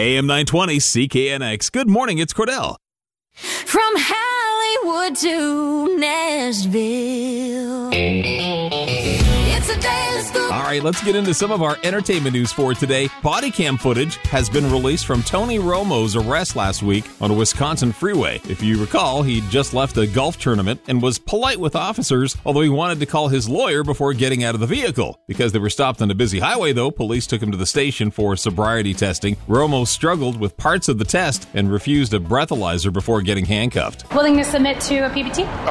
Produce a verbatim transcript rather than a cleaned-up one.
A M nine twenty C K N X. Good morning, it's Cordell. From Hollywood to Nashville. It's a daily scoop. All right, let's get into some of our entertainment news for today. Body cam footage has been released from Tony Romo's arrest last week on a Wisconsin freeway. If you recall, he just left a golf tournament and was polite with officers, although he wanted to call his lawyer before getting out of the vehicle. Because they were stopped on a busy highway, though, police took him to the station for sobriety testing. Romo struggled with parts of the test and refused a breathalyzer before getting handcuffed. Willing to submit to a P B T?